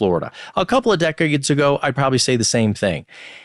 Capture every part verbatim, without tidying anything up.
Florida. A couple of decades ago, I'd probably say the same thing.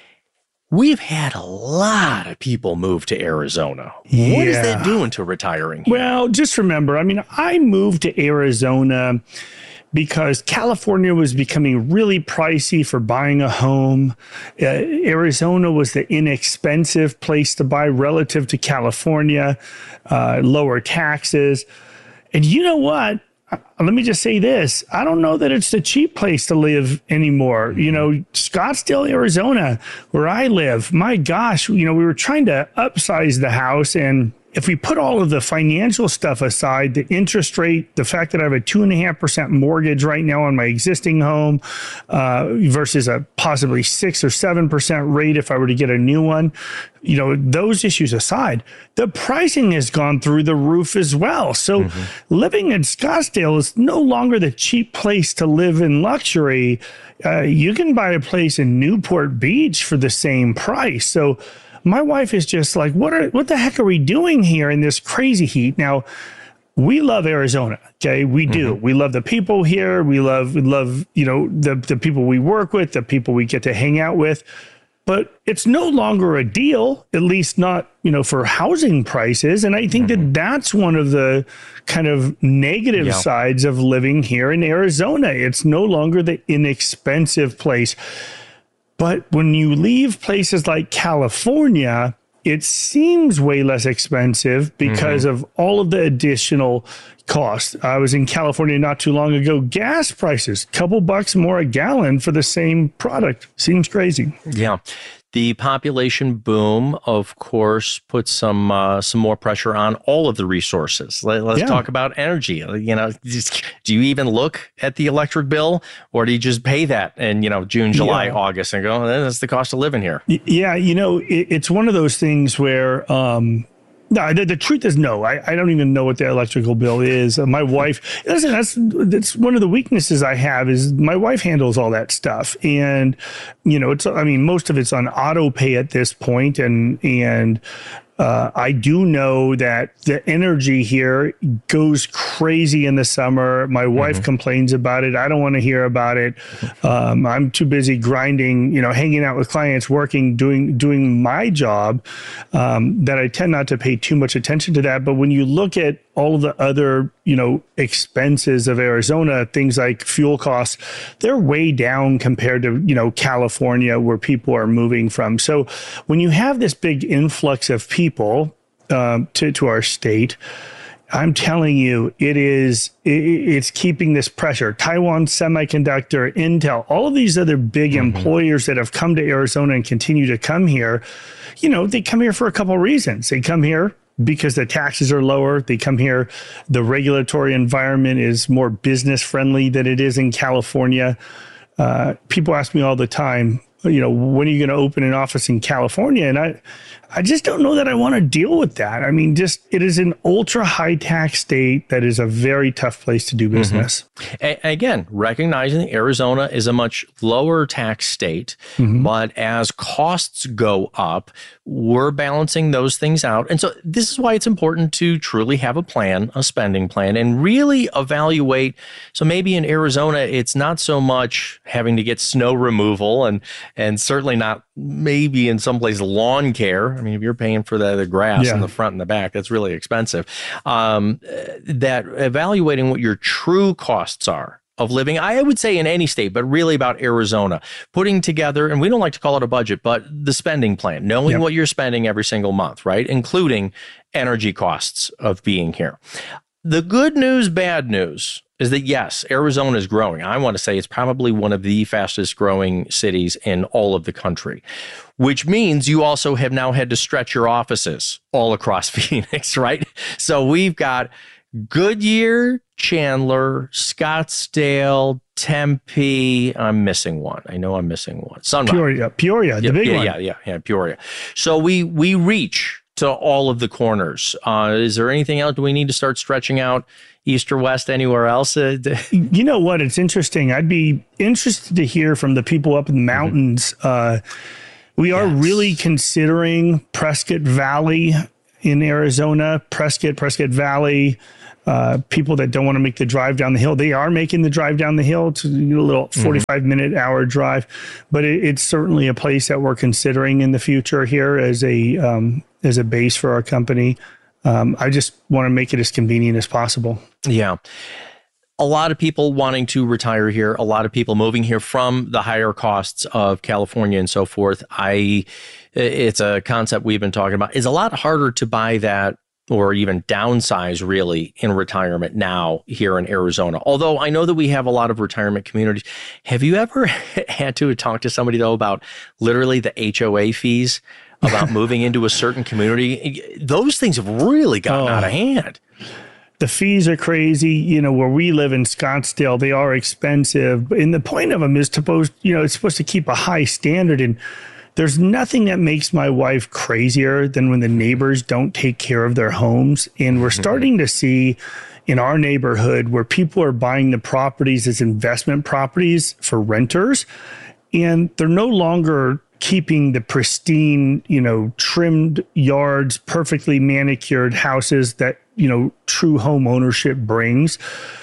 We've had a lot of people move to Arizona. Yeah. What is that doing to retiring here? Well, just remember, I mean, I moved to Arizona because California was becoming really pricey for buying a home. Uh, Arizona was the inexpensive place to buy relative to California, uh, lower taxes. And you know what? Let me just say this. I don't know that it's the cheap place to live anymore. You know, Scottsdale, Arizona, where I live, my gosh, you know, we were trying to upsize the house. And if we put all of the financial stuff aside, the interest rate, the fact that I have a two and a half percent mortgage right now on my existing home uh, versus a possibly six or seven percent rate if I were to get a new one, you know, those issues aside, the pricing has gone through the roof as well. So mm-hmm. living in Scottsdale is no longer the cheap place to live in luxury. Uh, you can buy a place in Newport Beach for the same price. So my wife is just like, what are, what the heck are we doing here in this crazy heat? Now, we love Arizona. Okay. We do. Mm-hmm. We love the people here. We love, we love, you know, the, the people we work with, the people we get to hang out with, but it's no longer a deal, at least not, you know, for housing prices. And I think mm-hmm. that that's one of the kind of negative yeah. sides of living here in Arizona. It's no longer the inexpensive place. But when you leave places like California, it seems way less expensive because mm-hmm. of all of the additional costs. I was in California not too long ago. Gas prices, couple bucks more a gallon for the same product. Seems crazy. Yeah. The population boom, of course, puts some uh, some more pressure on all of the resources. Let, let's yeah. talk about energy. You know, just, do you even look at the electric bill, or do you just pay that in, you know, June, July, yeah. August, and go, that's the cost of living here? Yeah, you know, it, it's one of those things where. Um, No, the, the truth is no. I, I don't even know what the electrical bill is. Uh, my wife, listen, that's that's one of the weaknesses I have is my wife handles all that stuff, and you know, it's I mean, most of it's on auto pay at this point, and and. Uh, I do know that the energy here goes crazy in the summer. My wife mm-hmm. complains about it. I don't want to hear about it. Um, I'm too busy grinding, you know, hanging out with clients, working, doing doing my job, um, that I tend not to pay too much attention to that. But when you look at all of the other, you know, expenses of Arizona, things like fuel costs, they're way down compared to, you know, California, where people are moving from. So when you have this big influx of people um, to, to our state, I'm telling you, it is, it, it's keeping this pressure. Taiwan Semiconductor, Intel, all of these other big mm-hmm. employers that have come to Arizona and continue to come here, you know, they come here for a couple of reasons. They come here because the taxes are lower. They come here. The regulatory environment is more business friendly than it is in California. Uh, people ask me all the time, you know, when are you going to open an office in California? And I, I just don't know that I want to deal with that. I mean, just it is an ultra high tax state that is a very tough place to do business. Mm-hmm. A- again, recognizing Arizona is a much lower tax state, mm-hmm. but as costs go up, we're balancing those things out. And so this is why it's important to truly have a plan, a spending plan, and really evaluate. So maybe in Arizona, it's not so much having to get snow removal and and certainly not maybe in some places lawn care. I mean, if you're paying for the, the grass yeah. in the front and the back, that's really expensive. Um, that evaluating what your true costs are of living, I would say in any state, but really about Arizona, putting together, and we don't like to call it a budget, but the spending plan, knowing yep. what you're spending every single month, right? Including energy costs of being here. The good news, bad news is that, yes, Arizona is growing. I want to say it's probably one of the fastest growing cities in all of the country, which means you also have now had to stretch your offices all across Phoenix, right? So we've got Goodyear, Chandler, Scottsdale, Tempe. I'm missing one. I know I'm missing one. Sunrise. Peoria, Peoria, the yeah, big yeah, one. Yeah, yeah, yeah, Peoria. So we we reach to all of the corners. Uh, is there anything else? Do we need to start stretching out east or west anywhere else? Uh, you know what? It's interesting. I'd be interested to hear from the people up in the mountains. Mm-hmm. Uh, we are yes. really considering Prescott Valley in Arizona, Prescott, Prescott Valley. Uh, people that don't want to make the drive down the hill, they are making the drive down the hill. It's a little forty-five mm-hmm. minute hour drive, but it, it's certainly a place that we're considering in the future here as a um, as a base for our company. Um, I just want to make it as convenient as possible. Yeah. A lot of people wanting to retire here, a lot of people moving here from the higher costs of California and so forth. I, it's a concept we've been talking about. It's a lot harder to buy that or even downsize really in retirement now here in Arizona. Although I know that we have a lot of retirement communities. Have you ever had to talk to somebody though about literally the H O A fees about moving into a certain community? Those things have really gotten oh. out of hand. The fees are crazy. You know, where we live in Scottsdale, they are expensive. And the point of them is supposed, you know, it's supposed to keep a high standard. And there's nothing that makes my wife crazier than when the neighbors don't take care of their homes. And we're starting to see in our neighborhood where people are buying the properties as investment properties for renters. And they're no longer keeping the pristine, you know, trimmed yards, perfectly manicured houses that, you know, true home ownership brings.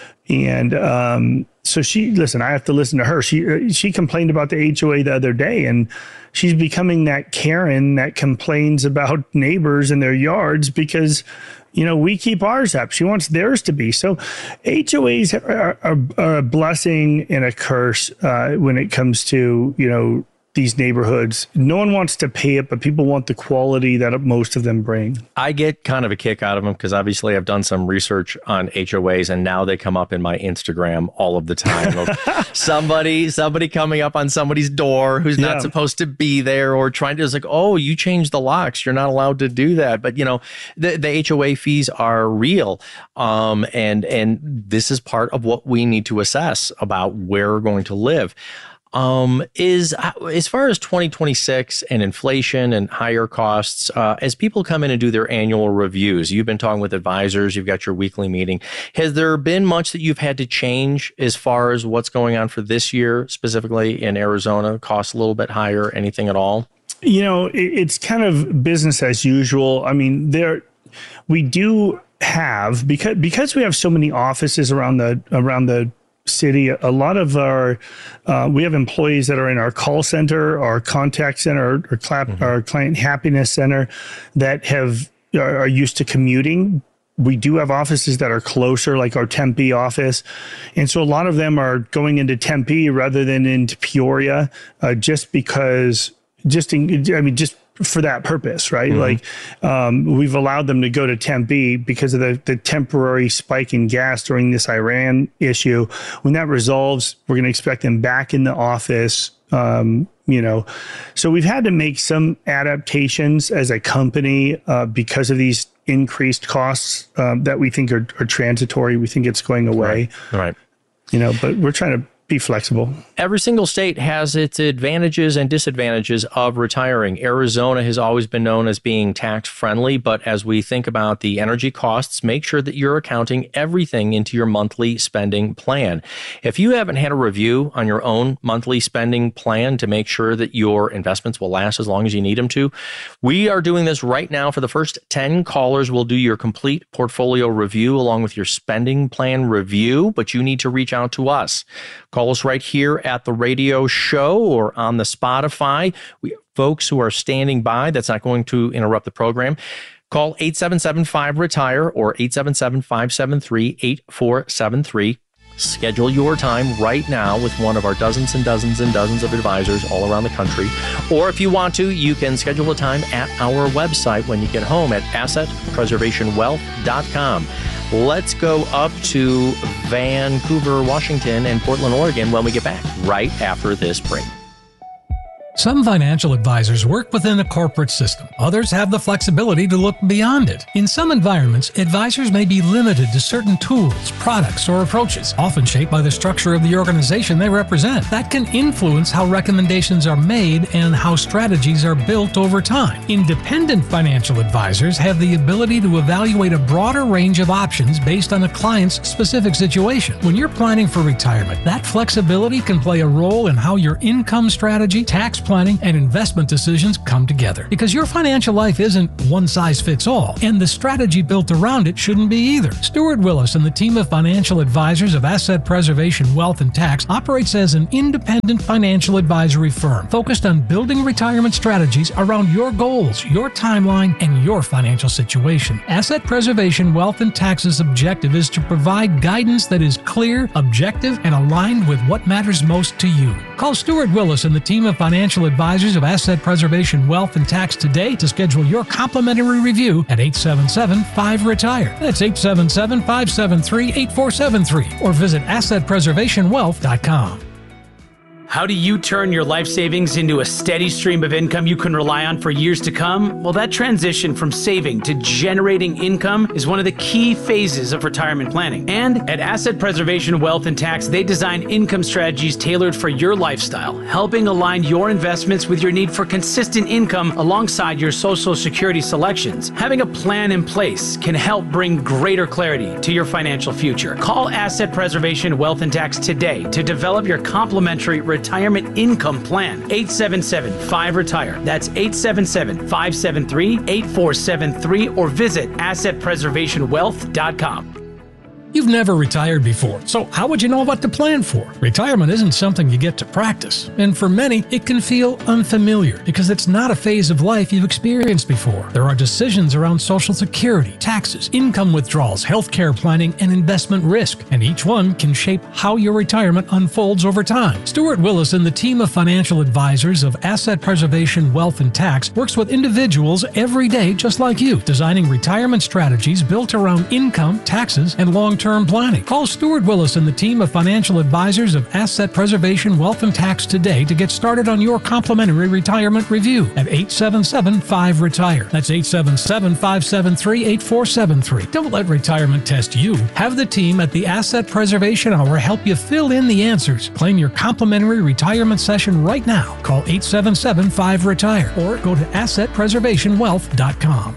And um, so she, listen, I have to listen to her. She she complained about the H O A the other day, and she's becoming that Karen that complains about neighbors and their yards because, you know, we keep ours up. She wants theirs to be. So H O As are, are, are a blessing and a curse uh, when it comes to, you know, these neighborhoods. No one wants to pay it, but people want the quality that most of them bring. I get kind of a kick out of them because obviously I've done some research on H O As and now they come up in my Instagram all of the time of somebody, somebody coming up on somebody's door who's not yeah. supposed to be there or trying to, it's like, oh, you changed the locks. You're not allowed to do that. But you know, the, the H O A fees are real. Um, and, and this is part of what we need to assess about where we're going to live. Um, is as far as twenty twenty-six and inflation and higher costs, uh, as people come in and do their annual reviews, you've been talking with advisors, you've got your weekly meeting. Has there been much that you've had to change as far as what's going on for this year, specifically in Arizona? Costs a little bit higher, anything at all? You know, it, it's kind of business as usual. I mean, there, we do have, because, because we have so many offices around the, around the, city, a lot of our, uh, we have employees that are in our call center, our contact center, our, clap, mm-hmm. our client happiness center that have are, are used to commuting. We do have offices that are closer, like our Tempe office. And so a lot of them are going into Tempe rather than into Peoria, uh, just because, just in, I mean, just for that purpose, right? Mm-hmm. Like um, we've allowed them to go to Tempe because of the, the temporary spike in gas during this Iran issue. When that resolves, we're going to expect them back in the office, um, you know. So we've had to make some adaptations as a company uh, because of these increased costs um, that we think are, are transitory. We think it's going away. Right. Right. You know, but we're trying to be flexible. Every single state has its advantages and disadvantages of retiring. Arizona has always been known as being tax friendly, but as we think about the energy costs, make sure that you're accounting everything into your monthly spending plan. If you haven't had a review on your own monthly spending plan to make sure that your investments will last as long as you need them to, we are doing this right now. For the first ten callers, we'll do your complete portfolio review along with your spending plan review, but you need to reach out to us. Call us right here at the radio show or on the Spotify. We have folks who are standing by. That's not going to interrupt the program. Call eight seven seven five retire or eight seven seven, five seven three, eight four seven three. Schedule your time right now with one of our dozens and dozens and dozens of advisors all around the country. Or if you want to, you can schedule a time at our website when you get home at asset preservation wealth dot com. Let's go up to Vancouver, Washington, and Portland, Oregon when we get back right after this break. Some financial advisors work within a corporate system. Others have the flexibility to look beyond it. In some environments, advisors may be limited to certain tools, products, or approaches, often shaped by the structure of the organization they represent. That can influence how recommendations are made and how strategies are built over time. Independent financial advisors have the ability to evaluate a broader range of options based on a client's specific situation. When you're planning for retirement, that flexibility can play a role in how your income strategy, tax planning and investment decisions come together. Because your financial life isn't one size fits all, and the strategy built around it shouldn't be either. Stuart Willis and the team of financial advisors of Asset Preservation Wealth and Tax operates as an independent financial advisory firm focused on building retirement strategies around your goals, your timeline, and your financial situation. Asset Preservation Wealth and Tax's objective is to provide guidance that is clear, objective, and aligned with what matters most to you. Call Stuart Willis and the team of financial advisors of Asset Preservation Wealth and Tax today to schedule your complimentary review at eight seven seven, five, retire. That's eight seven seven, five seven three, eight four seven three or visit asset preservation wealth dot com. How do you turn your life savings into a steady stream of income you can rely on for years to come? Well, that transition from saving to generating income is one of the key phases of retirement planning. And at Asset Preservation Wealth and Tax, they design income strategies tailored for your lifestyle, helping align your investments with your need for consistent income alongside your Social Security selections. Having a plan in place can help bring greater clarity to your financial future. Call Asset Preservation Wealth and Tax today to develop your complimentary retirement Retirement Income Plan. eight seven seven, five, retire. That's eight seven seven, five seven three, eight four seven three or visit asset preservation wealth dot com. You've never retired before, so how would you know what to plan for? Retirement isn't something you get to practice, and for many, it can feel unfamiliar because it's not a phase of life you've experienced before. There are decisions around Social Security, taxes, income withdrawals, healthcare planning, and investment risk, and each one can shape how your retirement unfolds over time. Stuart Willis and the team of financial advisors of Asset Preservation Wealth and Tax works with individuals every day just like you, designing retirement strategies built around income, taxes, and long-term Term planning. Call Stuart Willis and the team of financial advisors of Asset Preservation Wealth and Tax today to get started on your complimentary retirement review at eight seven seven, five, retire. That's eight seven seven, five seven three, eight four seven three. Don't let retirement test you. Have the team at the Asset Preservation Hour help you fill in the answers. Claim your complimentary retirement session right now. Call eight seven seven, five, retire or go to asset preservation wealth dot com.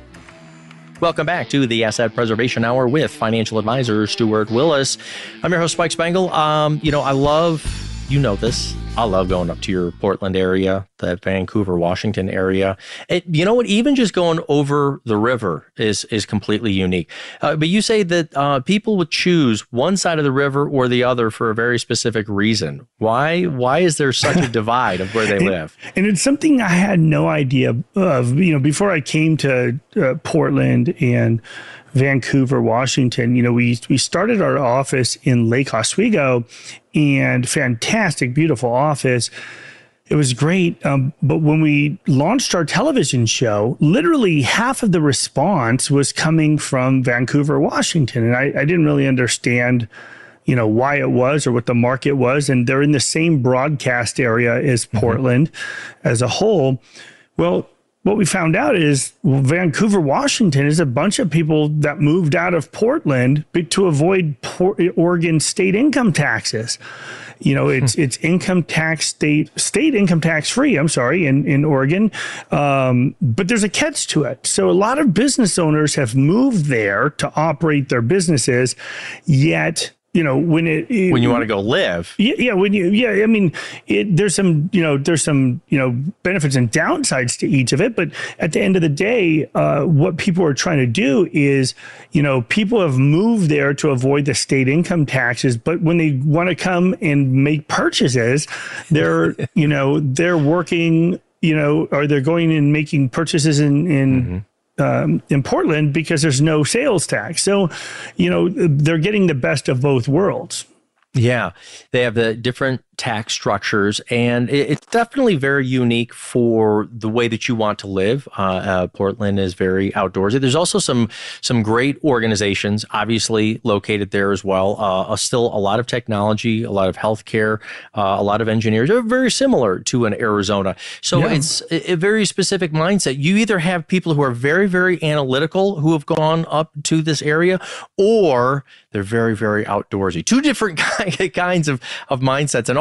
Welcome back to the Asset Preservation Hour with financial advisor Stuart Willis. I'm your host, Spike Spangle. Um, you know, I love, you know this, I love going up to your Portland area, the Vancouver, Washington area. It, you know what? Even just going over the river is is completely unique. Uh, but you say that uh, people would choose one side of the river or the other for a very specific reason. Why? Why is there such a divide of where they and, live? And it's something I had no idea of. You know, before I came to uh, Portland and Vancouver, Washington, you know, we we started our office in Lake Oswego, and fantastic, beautiful office. It was great. Um, but when we launched our television show, literally half of the response was coming from Vancouver, Washington. And I, I didn't really understand, you know, why it was or what the market was. And they're in the same broadcast area as Portland mm-hmm. as a whole. Well, what we found out is well, Vancouver, Washington is a bunch of people that moved out of Portland to avoid Port- Oregon state income taxes. You know, it's it's income tax state state income tax free. I'm sorry, in in Oregon, um, but there's a catch to it. So a lot of business owners have moved there to operate their businesses, yet. You know, when it, it when you want to go live. Yeah, yeah. When you, yeah, I mean, it, there's some, you know, there's some, you know, benefits and downsides to each of it. But at the end of the day, uh, what people are trying to do is, you know, people have moved there to avoid the state income taxes. But when they want to come and make purchases, they're, you know, they're working, you know, or they're going and making purchases in, in, mm-hmm. Um, in Portland because there's no sales tax. So, you know, they're getting the best of both worlds. Yeah, they have the different tax structures, and it's definitely very unique for the way that you want to live. Uh, uh, Portland is very outdoorsy. There's also some some great organizations, obviously located there as well. Uh, still a lot of technology, a lot of healthcare, uh, a lot of engineers. They're very similar to an Arizona. So yeah. It's a, a very specific mindset. You either have people who are very, very analytical who have gone up to this area, or they're very, very outdoorsy. Two different kinds of, of mindsets. And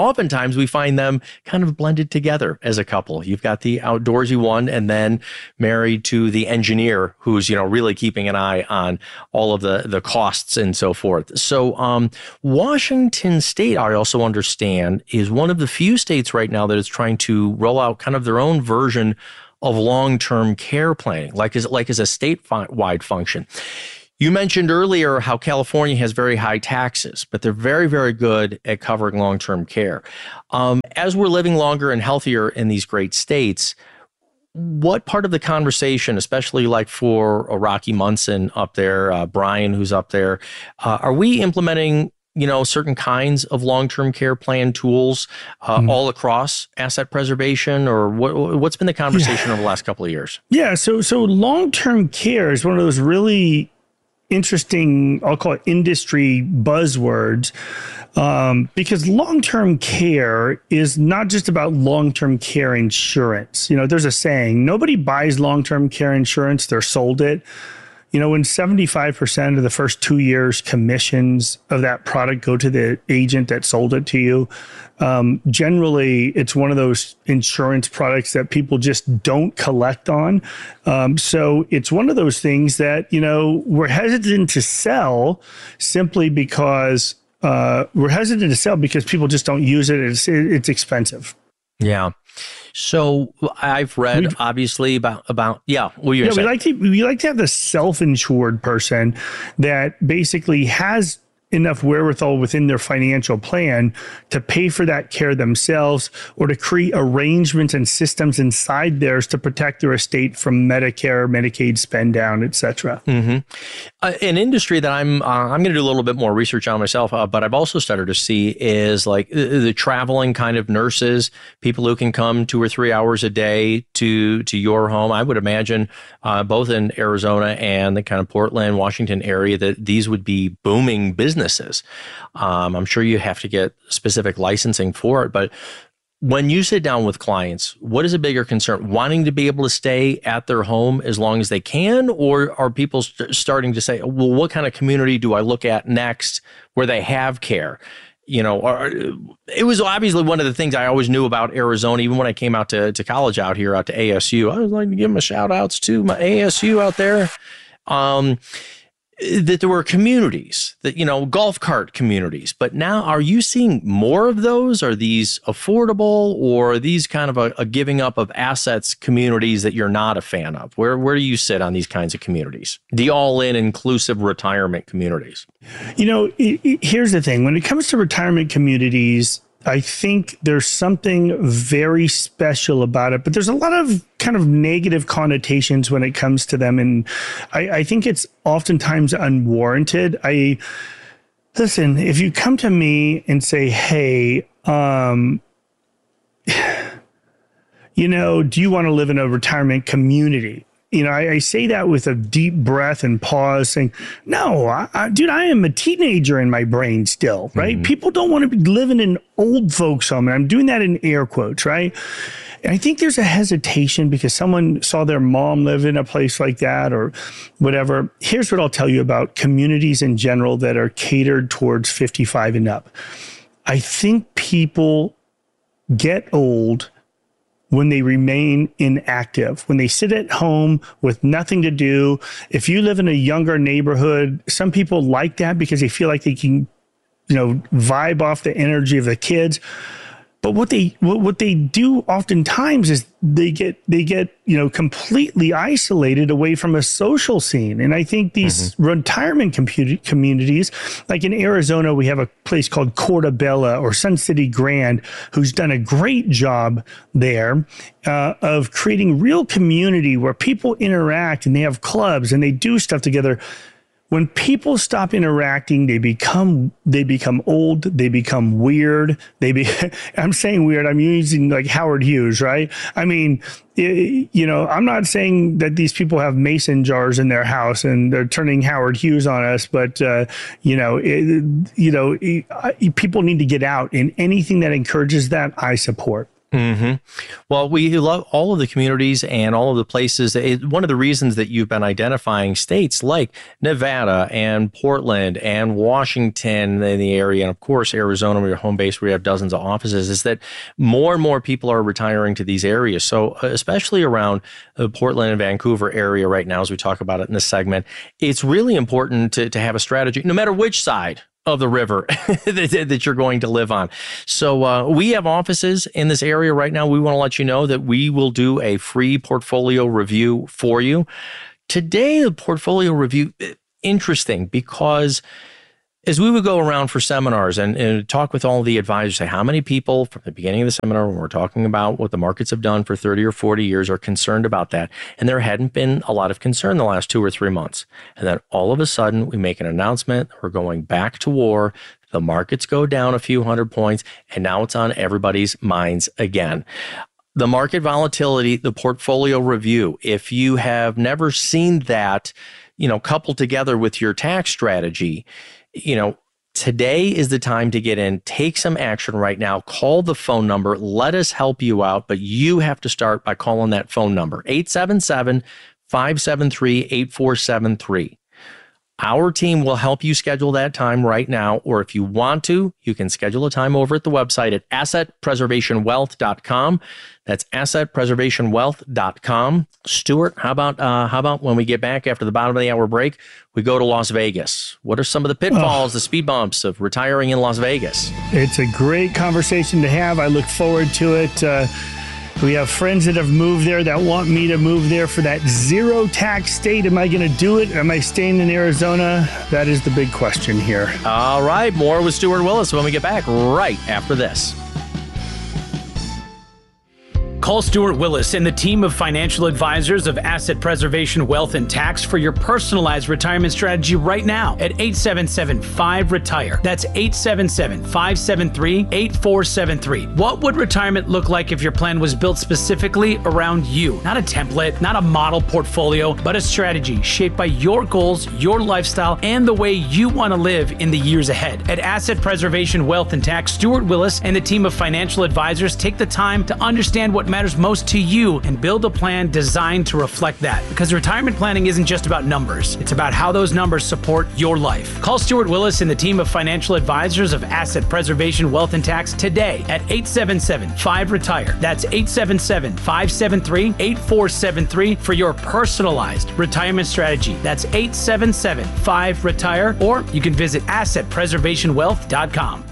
oftentimes we find them kind of blended together as a couple. You've got the outdoorsy one and then married to the engineer who's, you know, really keeping an eye on all of the, the costs and so forth. So um, Washington State, I also understand, is one of the few states right now that is trying to roll out kind of their own version of long-term care planning, like as, like as a statewide function. You mentioned earlier how California has very high taxes, but they're very, very good at covering long-term care. Um, as we're living longer and healthier in these great states, what part of the conversation, especially like for a Rocky Munson up there, uh, Brian who's up there, uh, are we implementing, you know, certain kinds of long-term care plan tools uh, mm. all across asset preservation, or what, what's been the conversation yeah. over the last couple of years? Yeah, so so long-term care is one of those really interesting, I'll call it industry buzzwords, um, because long-term care is not just about long-term care insurance. You know, there's a saying, nobody buys long-term care insurance, they're sold it. You know, when seventy-five percent of the first two years commissions of that product go to the agent that sold it to you, um, generally it's one of those insurance products that people just don't collect on. Um, so it's one of those things that, you know, we're hesitant to sell simply because uh, we're hesitant to sell because people just don't use it. It's, it's expensive. Yeah. So I've read We'd, obviously about, about, yeah. What you yeah, we like to, we like to have the self-insured person that basically has enough wherewithal within their financial plan to pay for that care themselves, or to create arrangements and systems inside theirs to protect their estate from Medicare, Medicaid spend down, et cetera. Mm-hmm. Uh, an industry that I'm uh, I'm going to do a little bit more research on myself, uh, but I've also started to see is like the, the traveling kind of nurses, people who can come two or three hours a day to to your home. I would imagine uh, both in Arizona and the kind of Portland, Washington area that these would be booming businesses. Um, I'm sure you have to get specific licensing for it, but when you sit down with clients, what is a bigger concern? Wanting to be able to stay at their home as long as they can, or are people st- starting to say, well, what kind of community do I look at next where they have care? You know, or, it was obviously one of the things I always knew about Arizona, even when I came out to, to college out here, out to A S U. I was like to give them a shout outs to my A S U out there. Um, that there were communities that, you know, golf cart communities, but now are you seeing more of those? Are these affordable, or are these kind of a, a giving up of assets communities that you're not a fan of? Where, where do you sit on these kinds of communities? The all-in inclusive retirement communities? You know, it, it, here's the thing. When it comes to retirement communities, I think there's something very special about it, but there's a lot of kind of negative connotations when it comes to them. And I, I think it's oftentimes unwarranted. I listen, if you come to me and say, hey, um, you know, do you want to live in a retirement community? You know, I, I say that with a deep breath and pause, saying, no, I, I, dude, I am a teenager in my brain still, right? Mm-hmm. People don't want to be living in old folks' home. And I'm doing that in air quotes, right? And I think there's a hesitation because someone saw their mom live in a place like that or whatever. Here's what I'll tell you about communities in general that are catered towards fifty-five and up. I think people get old when they remain inactive, when they sit at home with nothing to do. If you live in a younger neighborhood, some people like that because they feel like they can, you know, vibe off the energy of the kids. But what they what, what they do oftentimes is they get they get you know completely isolated away from a social scene. And I think these mm-hmm. retirement compu- communities, like in Arizona, we have a place called Cortabella or Sun City Grand, who's done a great job there uh, of creating real community where people interact and they have clubs and they do stuff together. When people stop interacting, they become they become old, they become weird. They be I'm saying weird, I'm using like Howard Hughes, right? I mean, it, you know, I'm not saying that these people have mason jars in their house and they're turning Howard Hughes on us, but uh, you know, it, you know, it, I, people need to get out, and anything that encourages that, I support. Mm-hmm. Well, we love all of the communities and all of the places. It, one of the reasons that you've been identifying states like Nevada and Portland and Washington in the area, and of course, Arizona, where your home base, where you have dozens of offices, is that more and more people are retiring to these areas. So especially around the Portland and Vancouver area right now, as we talk about it in this segment, it's really important to, to have a strategy, no matter which side of the river that, that you're going to live on. So uh, we have offices in this area right now. We want to let you know that we will do a free portfolio review for you. Today, the portfolio review, interesting, because as we would go around for seminars and, and talk with all the advisors, say how many people from the beginning of the seminar, when we're talking about what the markets have done for thirty or forty years, are concerned about that. And there hadn't been a lot of concern the last two or three months. And then all of a sudden we make an announcement, we're going back to war. The markets go down a few hundred points, and now it's on everybody's minds again. The market volatility, the portfolio review, if you have never seen that, you know, coupled together with your tax strategy, you know, today is the time to get in, take some action right now, call the phone number, let us help you out, but you have to start by calling that phone number, eight seven seven, five seven three, eight four seven three. Our team will help you schedule that time right now, or if you want to, you can schedule a time over at the website at asset preservation wealth dot com. That's asset preservation wealth dot com. Stuart, how about uh, how about when we get back after the bottom of the hour break, we go to Las Vegas? What are some of the pitfalls, oh. the speed bumps of retiring in Las Vegas? It's a great conversation to have. I look forward to it. Uh, We have friends that have moved there that want me to move there for that zero tax state. Am I going to do it? Am I staying in Arizona? That is the big question here. All right. More with Stuart Willis when we get back right after this. Call Stuart Willis and the team of financial advisors of Asset Preservation Wealth and Tax for your personalized retirement strategy right now at eight seven seven, five, retire. That's eight seven seven, five seven three, eight four seven three. What would retirement look like if your plan was built specifically around you? Not a template, not a model portfolio, but a strategy shaped by your goals, your lifestyle, and the way you want to live in the years ahead. At Asset Preservation Wealth and Tax, Stuart Willis and the team of financial advisors take the time to understand what matters most to you and build a plan designed to reflect that. Because retirement planning isn't just about numbers. It's about how those numbers support your life. Call Stuart Willis and the team of financial advisors of Asset Preservation Wealth and Tax today at eight seven seven, five, retire. That's eight seven seven, five seven three, eight four seven three for your personalized retirement strategy. That's eight seven seven, five, retire, or you can visit asset preservation wealth dot com.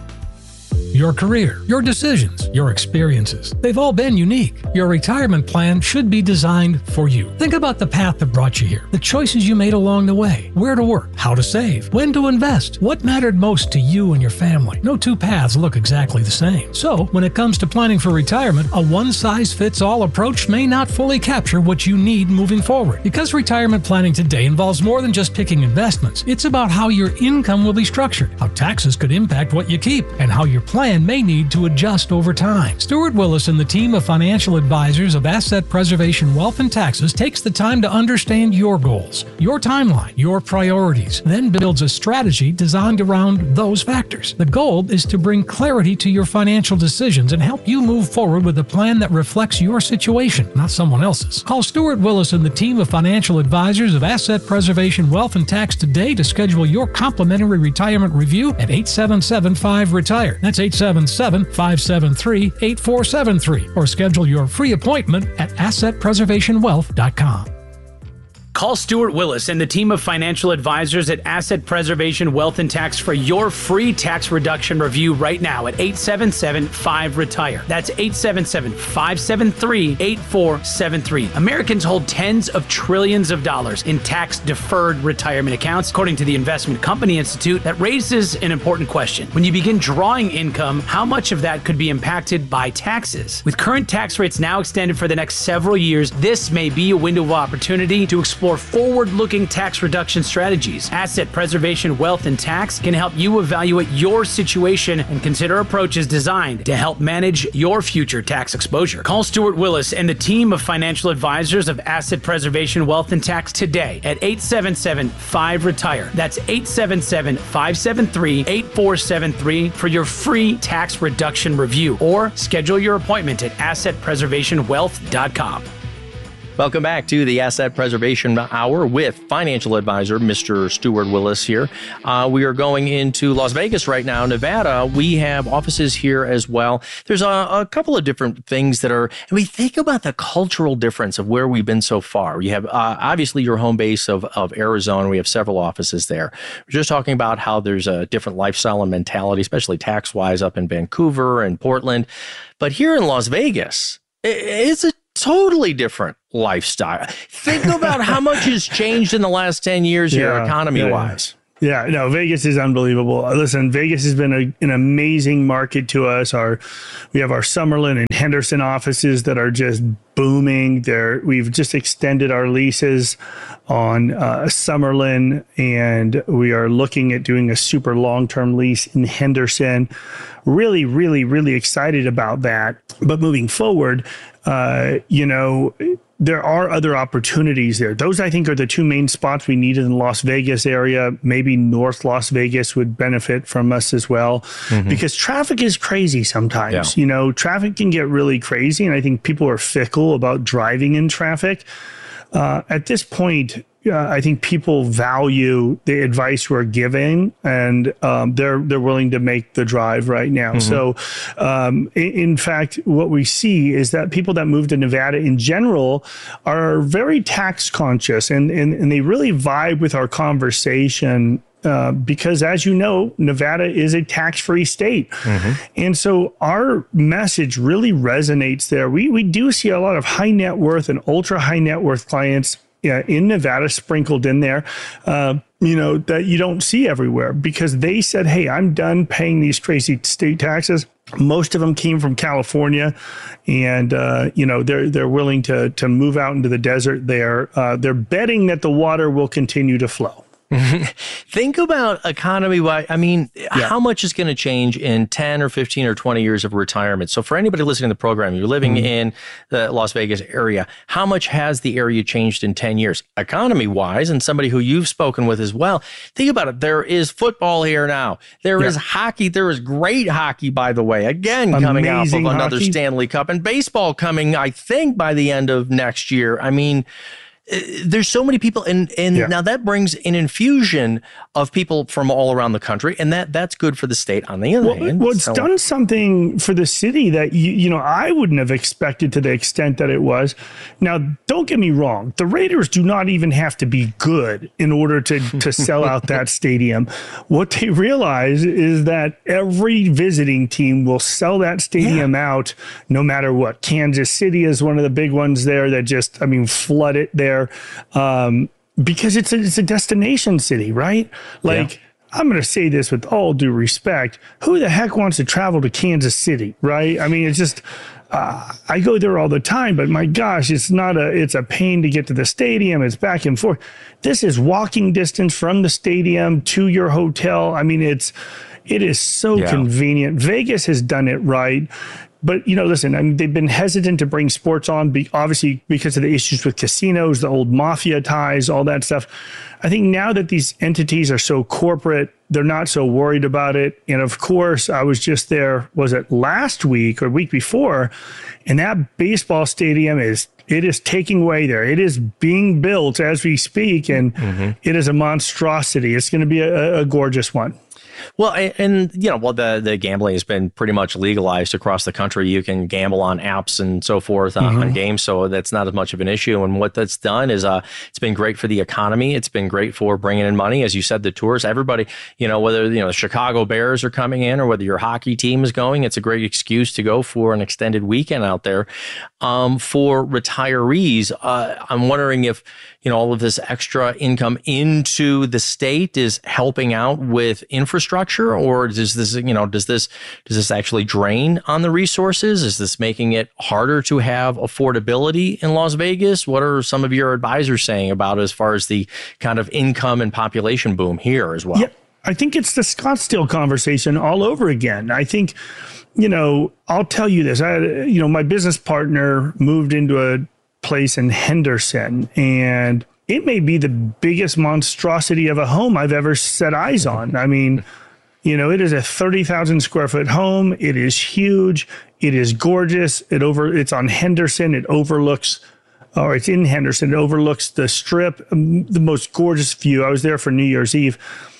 Your career, your decisions, your experiences, they've all been unique. Your retirement plan should be designed for you. Think about the path that brought you here, the choices you made along the way, where to work, how to save, when to invest, what mattered most to you and your family. No two paths look exactly the same. So, when it comes to planning for retirement, a one-size-fits-all approach may not fully capture what you need moving forward. Because retirement planning today involves more than just picking investments, it's about how your income will be structured, how taxes could impact what you keep, and how your plan may need to adjust over time. Stuart Willis and the team of financial advisors of Asset Preservation Wealth and Taxes takes the time to understand your goals, your timeline, your priorities, then builds a strategy designed around those factors. The goal is to bring clarity to your financial decisions and help you move forward with a plan that reflects your situation, not someone else's. Call Stuart Willis and the team of financial advisors of Asset Preservation Wealth and Tax today to schedule your complimentary retirement review at eight seven seven, five, retire. That's eight seven seven, five seven three, eight four seven three, or schedule your free appointment at asset preservation wealth dot com. Call Stuart Willis and the team of financial advisors at Asset Preservation Wealth and Tax for your free tax reduction review right now at eight seven seven, five, retire. That's eight seven seven, five seven three, eight four seven three. Americans hold tens of trillions of dollars in tax-deferred retirement accounts, according to the Investment Company Institute. That raises an important question. When you begin drawing income, how much of that could be impacted by taxes? With current tax rates now extended for the next several years, this may be a window of opportunity to explore for forward-looking tax reduction strategies. Asset Preservation Wealth and Tax can help you evaluate your situation and consider approaches designed to help manage your future tax exposure. Call Stuart Willis and the team of financial advisors of Asset Preservation Wealth and Tax today at eight seven seven, five, retire. That's eight seven seven, five seven three, eight four seven three for your free tax reduction review, or schedule your appointment at asset preservation wealth dot com. Welcome back to the Asset Preservation Hour with financial advisor Mister Stuart Willis here. Uh, we are going into Las Vegas right now, Nevada. We have offices here as well. There's a, a couple of different things that are, and we think about the cultural difference of where we've been so far. You have uh, obviously your home base of, of Arizona. We have several offices there. We're just talking about how there's a different lifestyle and mentality, especially tax-wise up in Vancouver and Portland. But here in Las Vegas, it's a totally different lifestyle. Think about how much has changed in the last ten years here, yeah, economy yeah, wise. Yeah, no, Vegas is unbelievable. Listen, Vegas has been a, an amazing market to us. Our, we have our Summerlin and Henderson offices that are just booming. There, we've just extended our leases on uh, Summerlin, and we are looking at doing a super long-term lease in Henderson. Really, really, really excited about that. But moving forward, uh, you know, there are other opportunities there. Those, I think, are the two main spots we need in the Las Vegas area. Maybe North Las Vegas would benefit from us as well, mm-hmm. because traffic is crazy sometimes. Yeah. You know, traffic can get really crazy, and I think people are fickle about driving in traffic. Uh, at this point, uh, I think people value the advice we're giving, and um, they're they're willing to make the drive right now. Mm-hmm. So, um, in, in fact, what we see is that people that move to Nevada in general are very tax conscious, and and, and they really vibe with our conversation. Uh, because, as you know, Nevada is a tax-free state. Mm-hmm. And so our message really resonates there. We we do see a lot of high net worth and ultra high net worth clients uh, in Nevada sprinkled in there, uh, you know, that you don't see everywhere, because they said, hey, I'm done paying these crazy state taxes. Most of them came from California, and, uh, you know, they're they're willing to, to move out into the desert there. Uh, they're betting that the water will continue to flow. Think about economy-wide. I mean, yeah. how much is going to change in ten or fifteen or twenty years of retirement? So for anybody listening to the program, you're living mm-hmm. in the Las Vegas area, how much has the area changed in ten years? Economy-wise, and somebody who you've spoken with as well, think about it. There is football here now. There yeah. is hockey. There is great hockey, by the way, again, Amazing coming off of another hockey. Stanley Cup, and baseball coming, I think, by the end of next year. I mean, there's so many people, and and yeah. now that brings an infusion of people from all around the country, and that that's good for the state on the other well, hand. Well, it's so. done something for the city that, you, you know, I wouldn't have expected to the extent that it was. Now, don't get me wrong. The Raiders do not even have to be good in order to, to sell out that stadium. What they realize is that every visiting team will sell that stadium yeah. out no matter what. Kansas City is one of the big ones there that just, I mean, flood it there. Um, because it's a, it's a destination city, right? Like, yeah. I'm going to say this with all due respect. Who the heck wants to travel to Kansas City, right? I mean, it's just, uh, I go there all the time, but my gosh, it's not a, it's a pain to get to the stadium. It's back and forth. This is walking distance from the stadium to your hotel. I mean, it's, it is so yeah. convenient. Vegas has done it right. But, you know, listen, I mean, they've been hesitant to bring sports on, be, obviously, because of the issues with casinos, the old mafia ties, all that stuff. I think now that these entities are so corporate, they're not so worried about it. And of course, I was just there, was it last week or week before? And that baseball stadium is, it is taking way there. It is being built as we speak, and mm-hmm. it is a monstrosity. It's going to be a, a gorgeous one. Well, and, and, you know, well, the, the gambling has been pretty much legalized across the country. You can gamble on apps and so forth on, mm-hmm. on games, so that's not as much of an issue. And what that's done is uh, it's been great for the economy. It's been great for bringing in money. As you said, the tours, everybody, you know, whether, you know, the Chicago Bears are coming in or whether your hockey team is going, it's a great excuse to go for an extended weekend out there. Um, for retirees, uh, I'm wondering if, you know, all of this extra income into the state is helping out with infrastructure infrastructure, or does this, you know, does this does this actually drain on the resources? Is this making it harder to have affordability in Las Vegas? What are some of your advisors saying about as far as the kind of income and population boom here as well? Yeah, I think it's the Scottsdale conversation all over again. I think, you know, I'll tell you this. I, you know, my business partner moved into a place in Henderson, and it may be the biggest monstrosity of a home I've ever set eyes on. I mean, you know, it is a thirty thousand square foot home. It is huge. It is gorgeous. It over, it's on Henderson. It overlooks, or it's in Henderson. It overlooks the Strip, the most gorgeous view. I was there for New Year's Eve,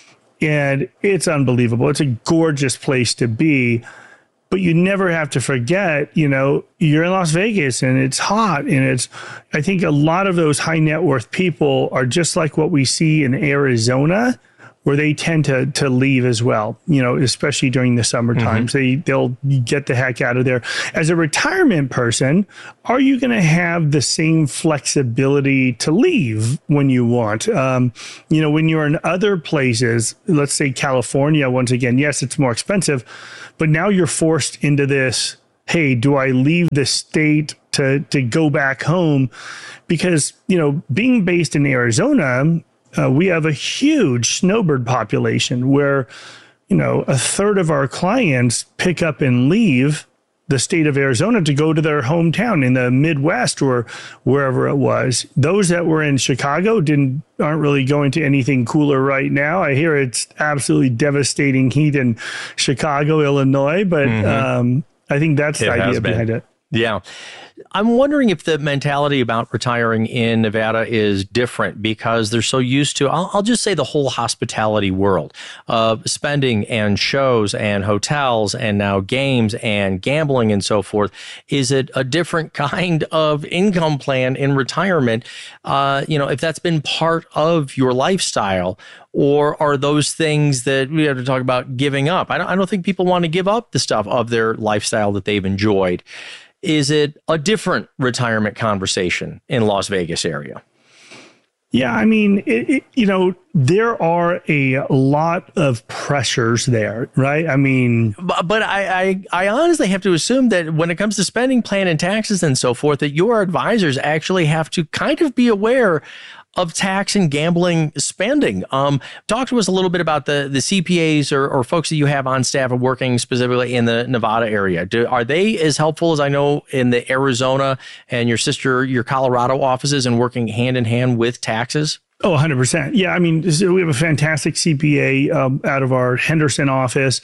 and it's unbelievable. It's a gorgeous place to be. But you never have to forget, you know, you're in Las Vegas and it's hot. And it's, I think a lot of those high net worth people are just like what we see in Arizona, where they tend to to leave as well, you know, especially during the summer times. Mm-hmm. They, they'll get the heck out of there. As a retirement person, are you going to have the same flexibility to leave when you want? Um, you know, when you're in other places, let's say California, once again, yes, it's more expensive, but now you're forced into this, hey, do I leave the state to, to go back home? Because, you know, being based in Arizona, Uh, we have a huge snowbird population where, you know, a third of our clients pick up and leave the state of Arizona to go to their hometown in the Midwest or wherever it was. Those that were in Chicago didn't aren't really going to anything cooler right now. I hear it's absolutely devastating heat in Chicago, Illinois, but mm-hmm. um, I think that's it the idea behind it. Yeah. I'm wondering if the mentality about retiring in Nevada is different because they're so used to, I'll, I'll just say the whole hospitality world of spending and shows and hotels and now games and gambling and so forth. Is it a different kind of income plan in retirement? Uh, you know, if that's been part of your lifestyle, or are those things that we have to talk about giving up? I don't, I don't think people want to give up the stuff of their lifestyle that they've enjoyed. Is it a different retirement conversation in Las Vegas area? Yeah, I mean, it, it, you know, there are a lot of pressures there, right? I mean, but, but I, I, I honestly have to assume that when it comes to spending plan and taxes and so forth, that your advisors actually have to kind of be aware of tax and gambling spending. Um, talk to us a little bit about the, the C P As or, or folks that you have on staff and working specifically in the Nevada area. Do, are they as helpful as I know in the Arizona and your sister, your Colorado offices and working hand in hand with taxes? Oh, one hundred percent. Yeah, I mean, so we have a fantastic C P A um, out of our Henderson office.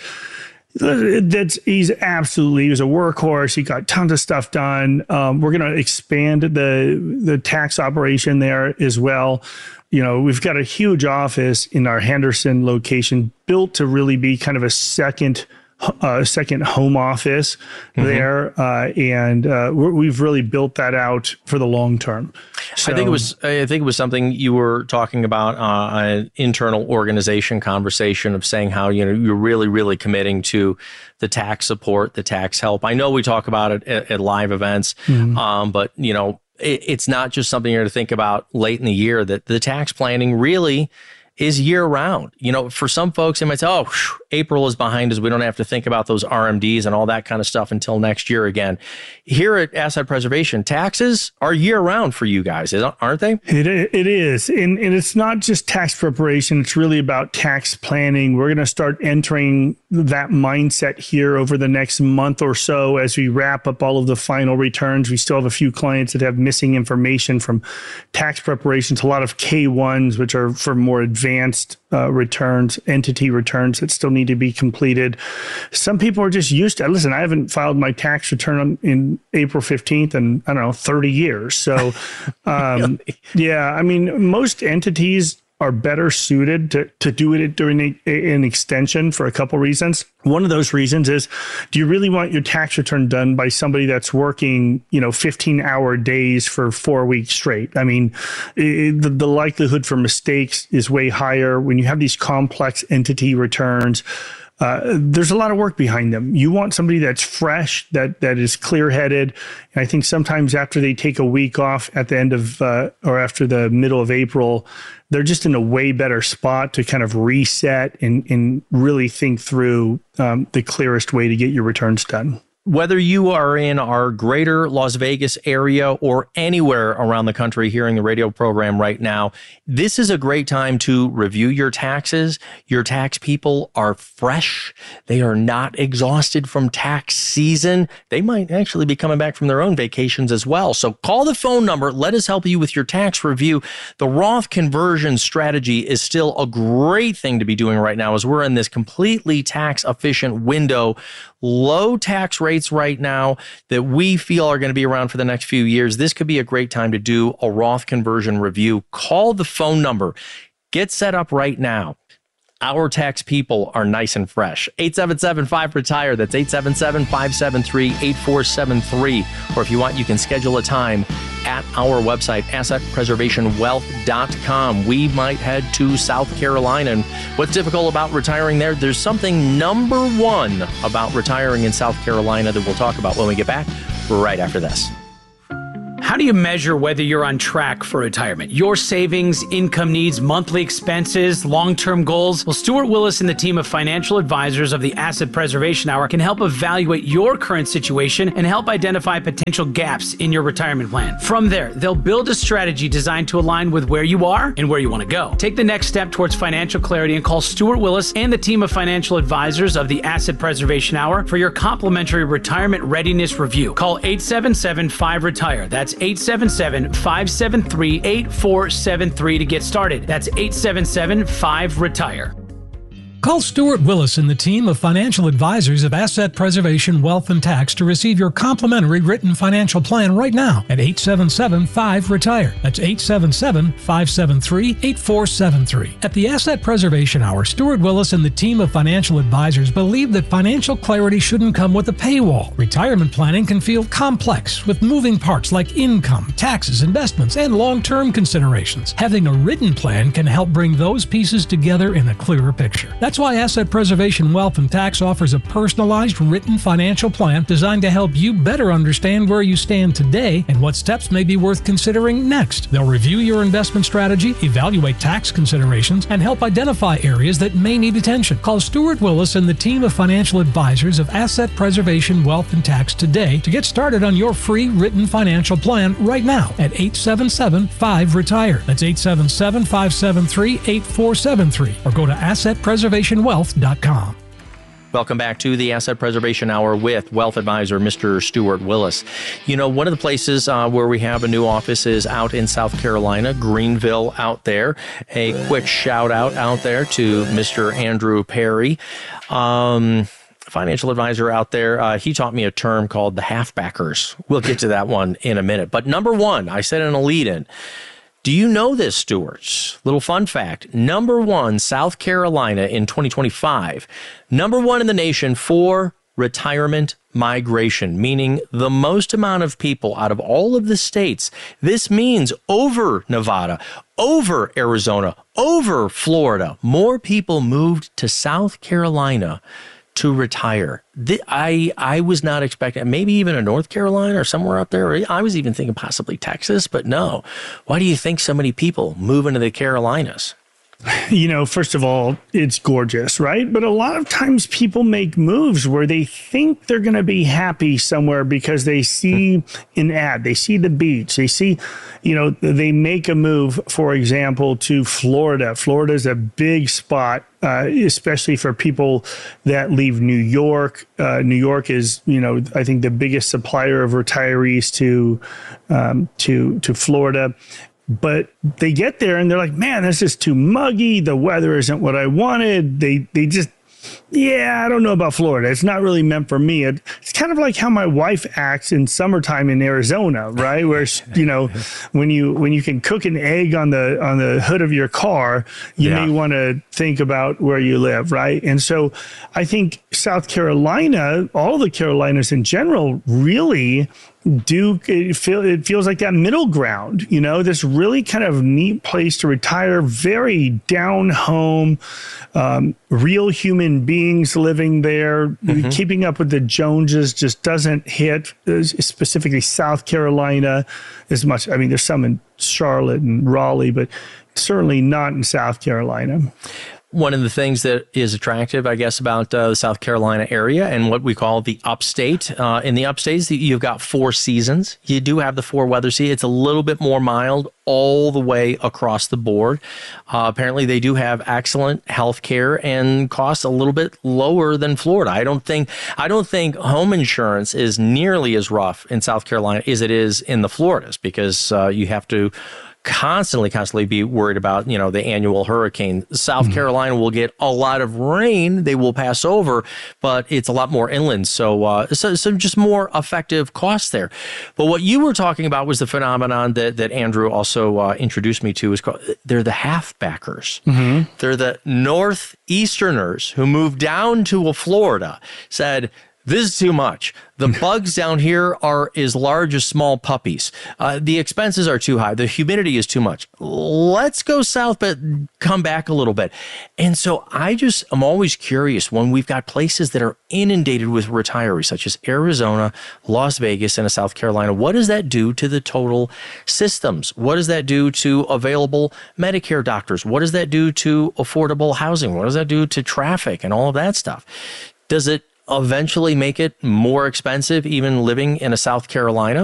That's he's absolutely he's a workhorse. He got tons of stuff done. Um, we're going to expand the the tax operation there as well. You know, we've got a huge office in our Henderson location built to really be kind of a second uh, second home office mm-hmm. there, uh, and uh, we're, we've really built that out for the long term. So, I think it was I think it was something you were talking about, uh, an internal organization conversation of saying how, you know, you're really, really committing to the tax support, the tax help. I know we talk about it at, at live events, mm-hmm. um, but, you know, it, it's not just something you're to think about late in the year, that the tax planning really is year round. You know, for some folks, they might say, oh, whew, April is behind us. We don't have to think about those R M Ds and all that kind of stuff until next year again. Here at Asset Preservation, taxes are year round for you guys, aren't they? It, it is. And, and it's not just tax preparation. It's really about tax planning. We're going to start entering that mindset here over the next month or so as we wrap up all of the final returns. We still have a few clients that have missing information from tax preparations, a lot of K ones, which are for more advanced uh, returns, entity returns that still need to be completed. Some people are just used to, listen, I haven't filed my tax return on, in April fifteenth in, I don't know, thirty years. So, um, really? yeah, I mean, most entities are better suited to, to do it during a, an extension for a couple reasons. One of those reasons is, do you really want your tax return done by somebody that's working, you know, fifteen hour days for four weeks straight? I mean, it, the, the likelihood for mistakes is way higher when you have these complex entity returns. uh, there's a lot of work behind them. You want somebody that's fresh, that that is clear-headed. And I think sometimes after they take a week off at the end of uh, or after the middle of April, they're just in a way better spot to kind of reset and, and really think through um, the clearest way to get your returns done. Whether you are in our greater Las Vegas area or anywhere around the country hearing the radio program right now, this is a great time to review your taxes. Your tax people are fresh. They are not exhausted from tax season. They might actually be coming back from their own vacations as well. So call the phone number. Let us help you with your tax review. The Roth conversion strategy is still a great thing to be doing right now as we're in this completely tax efficient window. Low tax rates right now that we feel are going to be around for the next few years. This could be a great time to do a Roth conversion review. Call the phone number. Get set up right now. Our tax people are nice and fresh. eight seven seven, five, retire. That's eight seven seven, five seven three, eight four seven three. Or if you want, you can schedule a time at our website, asset preservation wealth dot com. We might head to South Carolina. And what's difficult about retiring there? There's something number one about retiring in South Carolina that we'll talk about when we get back right after this. How do you measure whether you're on track for retirement? Your savings, income needs, monthly expenses, long-term goals? Well, Stuart Willis and the team of financial advisors of the Asset Preservation Hour can help evaluate your current situation and help identify potential gaps in your retirement plan. From there, they'll build a strategy designed to align with where you are and where you want to go. Take the next step towards financial clarity and call Stuart Willis and the team of financial advisors of the Asset Preservation Hour for your complimentary retirement readiness review. Call eight seven seven, five, retire. That's eight seven seven, five seven three, eight four seven three to get started. That's eight seven seven, five, retire. Call Stuart Willis and the team of financial advisors of Asset Preservation, Wealth and Tax to receive your complimentary written financial plan right now at eight seven seven, five, retire. That's eight seven seven, five seven three, eight four seven three. At the Asset Preservation Hour, Stuart Willis and the team of financial advisors believe that financial clarity shouldn't come with a paywall. Retirement planning can feel complex with moving parts like income, taxes, investments, and long-term considerations. Having a written plan can help bring those pieces together in a clearer picture. That's why Asset Preservation, Wealth and Tax offers a personalized written financial plan designed to help you better understand where you stand today and what steps may be worth considering next. They'll review your investment strategy, evaluate tax considerations, and help identify areas that may need attention. Call Stuart Willis and the team of financial advisors of Asset Preservation, Wealth and Tax today to get started on your free written financial plan right now at eight seven seven, five, retire. That's eight seven seven, five seven three, eight four seven three or go to asset preservation wealth dot com. Welcome back to the Asset Preservation Hour with wealth advisor Mister Stuart Willis. You know, one of the places uh, where we have a new office is out in South Carolina, Greenville out there. A quick shout out out there to Mister Andrew Perry. Um, financial advisor out there. Uh, he taught me a term called the halfbackers. We'll get to that one in a minute. But number one, I said in a lead-in, do you know this, Stuart? Little fun fact. Number one, South Carolina in twenty twenty-five. Number one in the nation for retirement migration, meaning the most amount of people out of all of the states. This means over Nevada, over Arizona, over Florida. More people moved to South Carolina to retire. The, I I was not expecting, maybe even a North Carolina or somewhere up there. I was even thinking possibly Texas, but no. Why do you think so many people move into the Carolinas? You know, first of all, it's gorgeous, right? But a lot of times people make moves where they think they're going to be happy somewhere because they see an ad, they see the beach, they see, you know, they make a move, for example, to Florida. Florida is a big spot, uh, especially for people that leave New York. Uh, New York is, you know, I think the biggest supplier of retirees to um, to to Florida. But they get there and they're like, man, this is too muggy. The weather isn't what I wanted. They they just, yeah, I don't know about Florida. It's not really meant for me. It, it's kind of like how my wife acts in summertime in Arizona, right? Where, you know, when you when you can cook an egg on the on the hood of your car, you yeah. may want to think about where you live, right? And so I think South Carolina, all the Carolinas in general, really Duke, it, feel, it feels like that middle ground, you know, this really kind of neat place to retire, very down home, um, real human beings living there. Mm-hmm. Keeping up with the Joneses just doesn't hit, uh, specifically South Carolina, as much. I mean, there's some in Charlotte and Raleigh, but certainly not in South Carolina. One of the things that is attractive, I guess, about uh, the South Carolina area and what we call the upstate. Uh, in the upstates, you've got four seasons. You do have the four weather seasons. It's a little bit more mild all the way across the board. Uh, apparently, they do have excellent health care and costs a little bit lower than Florida. I don't think I don't think home insurance is nearly as rough in South Carolina as it is in the Floridas, because uh, you have to constantly, constantly be worried about, you know, the annual hurricane. South mm-hmm. Carolina will get a lot of rain. They will pass over, but it's a lot more inland. So, uh, so, so just more effective costs there. But what you were talking about was the phenomenon that, that Andrew also uh, introduced me to. Is called, they're the halfbackers. Mm-hmm. They're the Northeasterners who moved down to Florida, said, this is too much. The bugs down here are as large as small puppies. Uh, the expenses are too high. The humidity is too much. Let's go south, but come back a little bit. And so I just, I'm always curious when we've got places that are inundated with retirees, such as Arizona, Las Vegas, and South Carolina. What does that do to the total systems? What does that do to available Medicare doctors? What does that do to affordable housing? What does that do to traffic and all of that stuff? Does it eventually make it more expensive even living in a South Carolina